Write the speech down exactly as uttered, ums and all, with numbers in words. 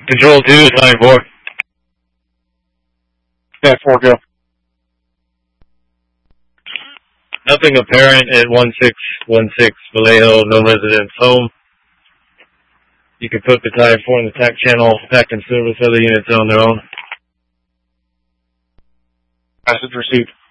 Control two is nine four. Stand four, go. Nothing apparent at one six one six Vallejo, no residence home. You can put battalion four in the T A C channel, back in service, other units on their own. Message received.